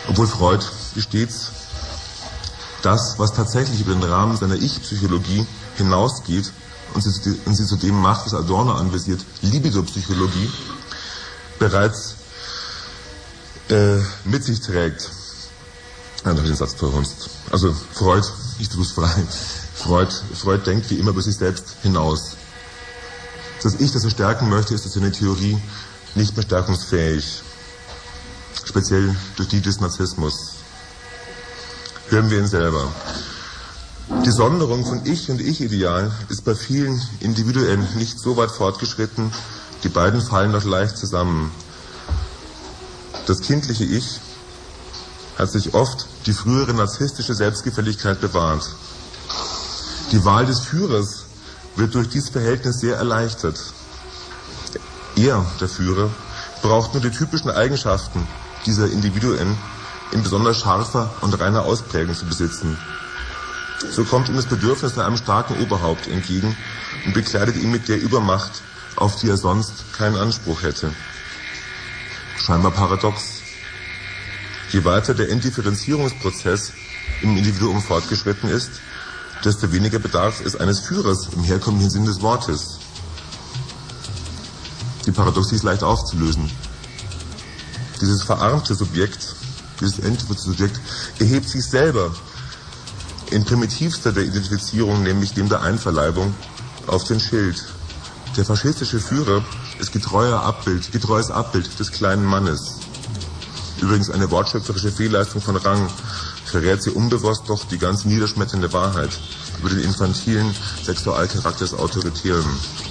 Obwohl Freud wie stets das, was tatsächlich über den Rahmen seiner Ich-Psychologie hinausgeht und sie zu dem macht, was Adorno anvisiert, Libido-Psychologie, bereits mit sich trägt. Dann habe ich den Satz verhunzt. Also Freud, ich tue es frei. Freud denkt wie immer über sich selbst hinaus. Das Ich, das er stärken möchte, ist durch seine Theorie nicht mehr stärkungsfähig. Speziell durch die des Narzissmus. Hören wir ihn selber. Die Sonderung von Ich und Ich-Ideal ist bei vielen Individuen nicht so weit fortgeschritten, die beiden fallen noch leicht zusammen. Das kindliche Ich hat sich oft die frühere narzisstische Selbstgefälligkeit bewahrt. Die Wahl des Führers wird durch dieses Verhältnis sehr erleichtert. Er, der Führer, braucht nur die typischen Eigenschaften dieser Individuen in besonders scharfer und reiner Ausprägung zu besitzen. So kommt ihm das Bedürfnis nach einem starken Oberhaupt entgegen und bekleidet ihn mit der Übermacht, auf die er sonst keinen Anspruch hätte. Scheinbar paradox. Je weiter der Entdifferenzierungsprozess im Individuum fortgeschritten ist, desto weniger bedarf es eines Führers im herkömmlichen Sinn des Wortes. Die Paradoxie ist leicht aufzulösen. Dieses verarmte Subjekt, dieses entdifferenzierte Subjekt, erhebt sich selber in primitivster der Identifizierung, nämlich dem der Einverleibung, auf den Schild. Der faschistische Führer ist getreues Abbild des kleinen Mannes. Übrigens eine wortschöpferische Fehlleistung von Rang, verrät sie unbewusst doch die ganz niederschmetternde Wahrheit über den infantilen Sexualcharakter des Autoritären.